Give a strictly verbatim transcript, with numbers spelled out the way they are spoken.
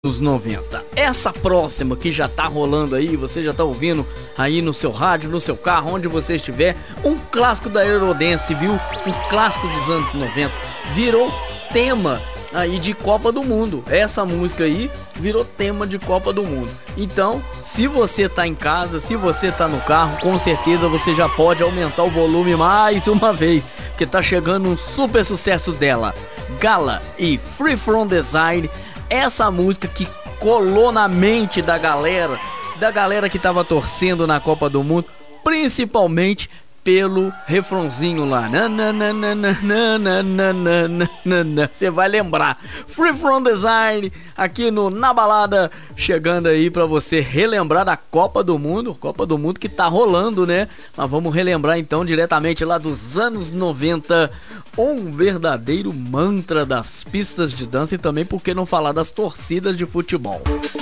Anos noventa. Essa próxima que já tá rolando aí, você já tá ouvindo aí no seu rádio, no seu carro, onde você estiver, um clássico da Eurodance, viu? Um clássico dos anos noventa, virou tema aí de Copa do Mundo. Essa música aí virou tema de Copa do Mundo. Então, se você tá em casa, se você tá no carro, com certeza você já pode aumentar o volume mais uma vez, porque tá chegando um super sucesso dela, Gala e Free From Design. Essa música que colou na mente da galera, da galera que tava torcendo na Copa do Mundo, principalmente pelo refrãozinho lá. Você vai lembrar. Free From Design aqui no Na Balada, chegando aí pra você relembrar da Copa do Mundo, Copa do Mundo que tá rolando, né? Mas vamos relembrar então diretamente lá dos anos noventa, um verdadeiro mantra das pistas de dança e também, por que não falar, das torcidas de futebol.